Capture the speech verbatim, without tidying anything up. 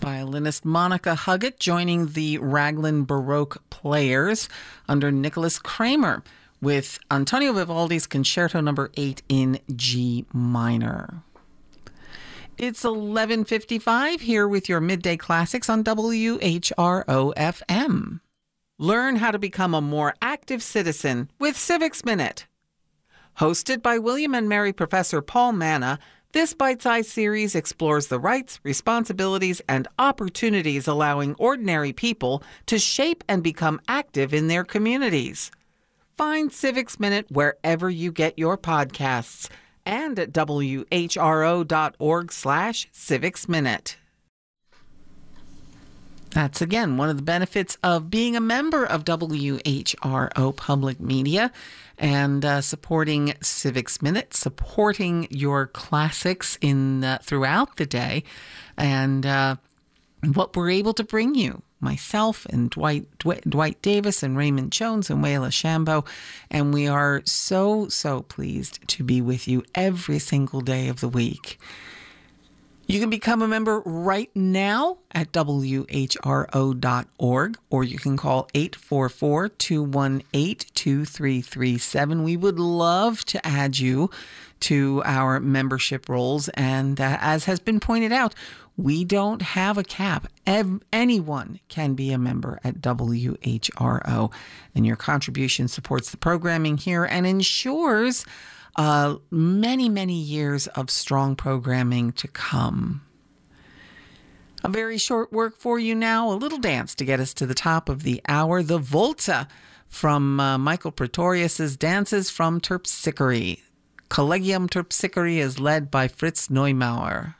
Violinist Monica Huggett joining the Raglan Baroque Players under Nicholas Kramer with Antonio Vivaldi's Concerto Number eight in G minor. It's eleven fifty-five here with your Midday Classics on W H R O F M. Learn how to become a more active citizen with Civics Minute. Hosted by William and Mary Professor Paul Manna, this bite-sized series explores the rights, responsibilities, and opportunities allowing ordinary people to shape and become active in their communities. Find Civics Minute wherever you get your podcasts and at W H R O dot org slash Civics Minute. That's, again, one of the benefits of being a member of W H R O Public Media and uh, supporting Civics Minute, supporting your classics in uh, throughout the day, and uh, what we're able to bring you. Myself and Dwight, Dwight Dwight Davis and Raymond Jones and Wayla Shambo, and we are so, so pleased to be with you every single day of the week. You can become a member right now at W H R O dot org, or you can call eight four four, two one eight, two three three seven. We would love to add you to our membership rolls, and uh, as has been pointed out, we don't have a cap. Ev- anyone can be a member at W H R O, and your contribution supports the programming here and ensures uh, many, many years of strong programming to come. A very short work for you now, a little dance to get us to the top of the hour. The Volta from uh, Michael Pretorius's Dances from Terpsichore. Collegium Terpsichore is led by Fritz Neumauer.